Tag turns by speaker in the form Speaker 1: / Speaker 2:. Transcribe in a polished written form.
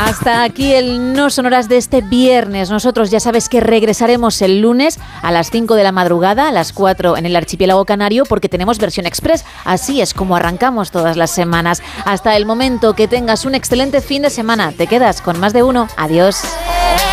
Speaker 1: Hasta aquí el No Sonoras de este viernes. Nosotros ya sabes que regresaremos el lunes a las 5 de la madrugada, a las 4 en el archipiélago canario, porque tenemos versión express. Así es como arrancamos todas las semanas. Hasta el momento, que tengas un excelente fin de semana. Te quedas con Más de Uno. Adiós.